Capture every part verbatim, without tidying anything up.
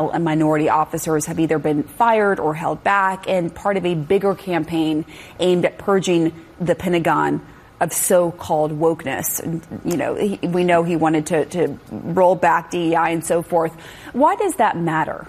and minority officers have either been fired or held back, and part of a bigger campaign aimed at purging the Pentagon of so-called wokeness. And, you know, he, we know he wanted to, to roll back D E I and so forth. Why does that matter?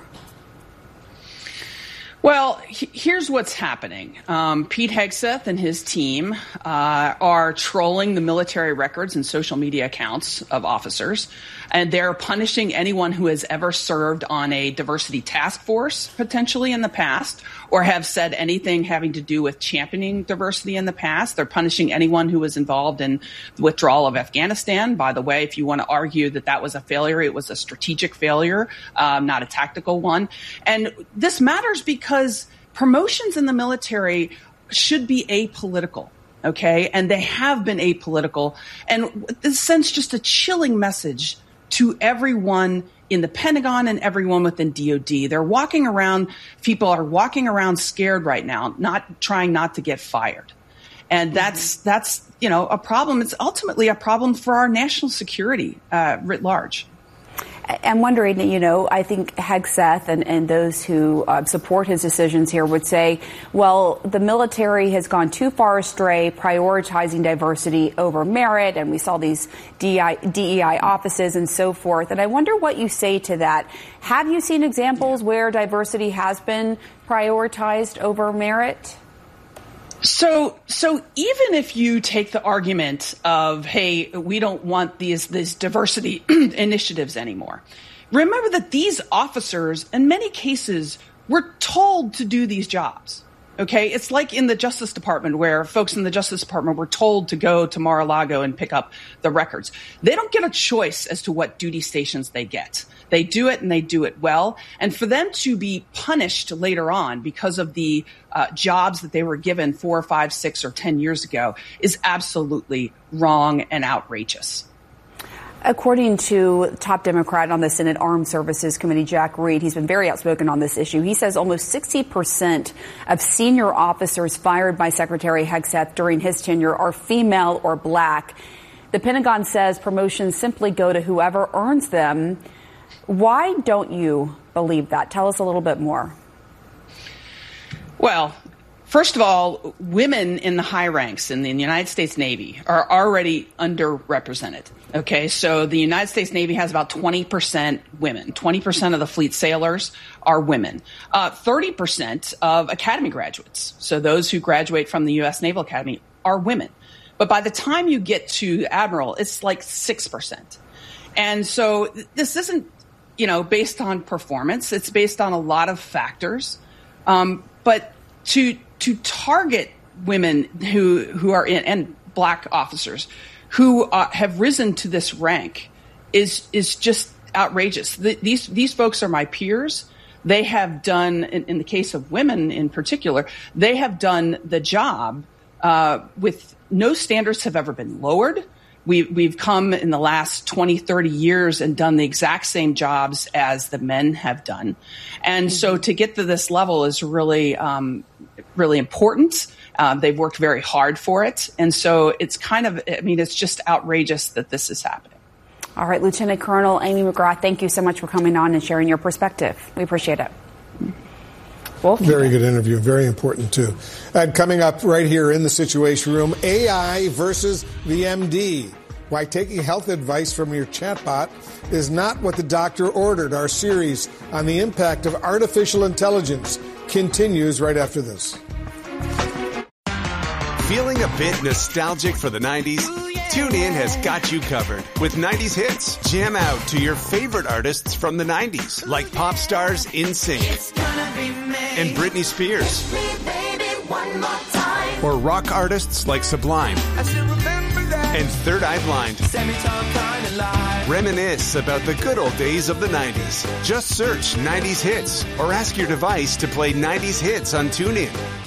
Well, he, here's what's happening. Um, Pete Hegseth and his team uh, are trolling the military records and social media accounts of officers, and they're punishing anyone who has ever served on a diversity task force, potentially in the past, or have said anything having to do with championing diversity in the past. They're punishing anyone who was involved in the withdrawal of Afghanistan. By the way, if you want to argue that that was a failure, it was a strategic failure, um, not a tactical one. And this matters because Because promotions in the military should be apolitical, okay? And they have been apolitical. And this sends just a chilling message to everyone in the Pentagon and everyone within D O D. They're walking around, people are walking around scared right now, not trying not to get fired. And that's, mm-hmm. that's you know, a problem. It's ultimately a problem for our national security uh, writ large. I'm wondering, you know, I think Hegseth and, and those who uh, support his decisions here would say, well, the military has gone too far astray, prioritizing diversity over merit, and we saw these D E I offices and so forth. And I wonder what you say to that. Have you seen examples where diversity has been prioritized over merit? So, so even if you take the argument of, hey, we don't want these, these diversity initiatives anymore, remember that these officers, in many cases, were told to do these jobs. Okay, it's like in the Justice Department where folks in the Justice Department were told to go to Mar-a-Lago and pick up the records. They don't get a choice as to what duty stations they get. They do it and they do it well. And for them to be punished later on because of the uh, jobs that they were given four, five, six, or ten years ago is absolutely wrong and outrageous. According to top Democrat on the Senate Armed Services Committee, Jack Reed, he's been very outspoken on this issue. He says almost sixty percent of senior officers fired by Secretary Hegseth during his tenure are female or black. The Pentagon says promotions simply go to whoever earns them. Why don't you believe that? Tell us a little bit more. Well, first of all, women in the high ranks in the United States Navy are already underrepresented. Okay, so the United States Navy has about twenty percent women. twenty percent of the fleet sailors are women. Uh, thirty percent of academy graduates, so those who graduate from the U S Naval Academy, are women. But by the time you get to admiral, it's like six percent. And so this isn't, you know, based on performance. It's based on a lot of factors. Um, but to to target women who who are in, and black officers who uh, have risen to this rank is is just outrageous. The, these these folks are my peers. They have done, in, in the case of women in particular, they have done the job uh, with no standards have ever been lowered. We, we've come in the last twenty, thirty years and done the exact same jobs as the men have done. And mm-hmm. so to get to this level is really, um, really important. Um, they've worked very hard for it. And so it's kind of, I mean, it's just outrageous that this is happening. All right, Lieutenant Colonel Amy McGrath, thank you so much for coming on and sharing your perspective. We appreciate it. Wolf? Very good interview. Very important, too. And coming up right here in the Situation Room, A I versus the M D. Why taking health advice from your chatbot is not what the doctor ordered. Our series on the impact of artificial intelligence continues right after this. Feeling a bit nostalgic for the nineties? TuneIn has got you covered with nineties hits. Jam out to your favorite artists from the nineties, like pop stars NSYNC and Britney Spears, or rock artists like Sublime and Third Eye Blind. Reminisce about the good old days of the nineties. Just search nineties hits or ask your device to play nineties hits on TuneIn.